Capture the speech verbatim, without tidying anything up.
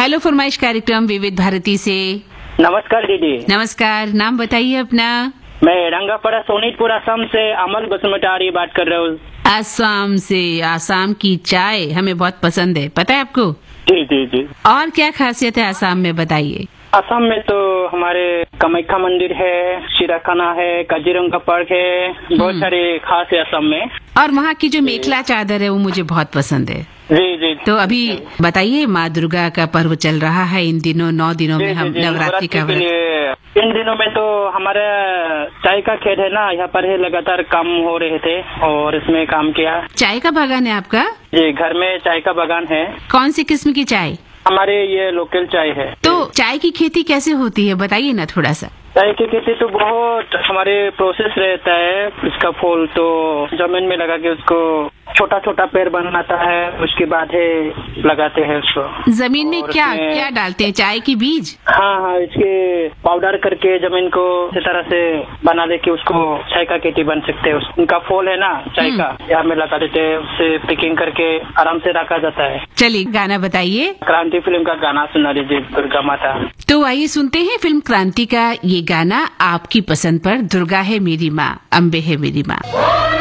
Hello फरमाइश कार्यक्रम विविध भारती से। नमस्कार दीदी। नमस्कार, नाम बताइए अपना। मैं रंगापाड़ा सोनीतपुर असम से अमल बसुमतारी बात कर रहा हूँ। असम से। आसाम की चाय हमें बहुत पसंद है, पता है आपको? जी जी जी। और क्या खासियत है असम में, बताइए। असम में तो हमारे कामाख्या मंदिर है, सिराखाना है, काजीरंगा पार्क है, बहुत सारे खास है असम में। और वहाँ की जो मेखला चादर है वो मुझे बहुत पसंद है। जी जी। तो अभी बताइए, माँ दुर्गा का पर्व चल रहा है इन दिनों, नौ दिनों में हम नवरात्रि का व्रत। इन दिनों में तो हमारे चाय का खेत है ना, यहाँ पर है, लगातार काम हो रहे थे और इसमें काम किया। चाय का बागान है आपका? जी, घर में चाय का बागान है। कौन सी किस्म की चाय? हमारे ये लोकल चाय है। तो चाय की खेती कैसे होती है, बताइए ना थोड़ा सा। चाय की खेती तो बहुत हमारे प्रोसेस रहता है। इसका फूल तो जमीन में लगा के उसको छोटा छोटा पेड़ बनाता है, उसके बाद है लगाते हैं उसको। जमीन में क्या क्या डालते हैं? चाय की बीज? हाँ हाँ, इसके पाउडर करके जमीन को इस तरह से बना दे के उसको चाय का खेती बन सकते हैं। उनका फूल है ना चाय का, यहाँ में लगा देते हैं, उससे पैकिंग करके आराम से रखा जाता है। चलिए गाना बताइए। क्रांति फिल्म का गाना सुना दीजिए, दुर्गा माता। तो आइए सुनते हैं फिल्म क्रांति का ये गाना आपकी पसंद पर। दुर्गा है मेरी माँ, अम्बे है मेरी माँ।